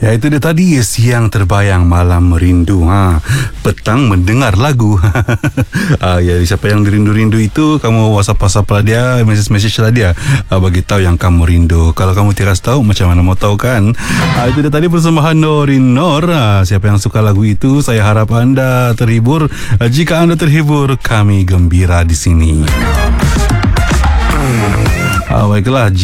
Ya, itu dia tadi, siang terbayang, malam merindu. Petang mendengar lagu. Ya, siapa yang rindu-rindu itu, kamu WhatsApp lah dia, message lah dia, bagi tahu yang kamu rindu. Kalau kamu tidak tahu, macam mana mau tahu kan? Itu dia tadi persembahan Norin Nor. Siapa yang suka lagu itu, saya harap anda terhibur. Jika anda terhibur, kami gembira di sini. Baiklah.